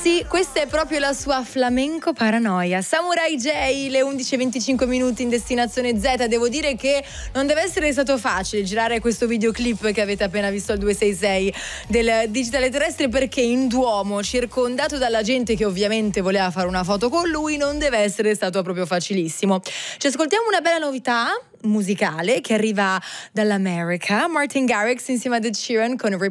Sì, questa è proprio la sua flamenco paranoia. Samurai J, le 11:25 in destinazione Z. Devo dire che non deve essere stato facile girare questo videoclip che avete appena visto al 266 del Digitale Terrestre, perché in Duomo, circondato dalla gente che ovviamente voleva fare una foto con lui, non deve essere stato proprio facilissimo. Ci ascoltiamo una bella novità musicale che arriva dall'America. Martin Garrix insieme a Ed Sheeran con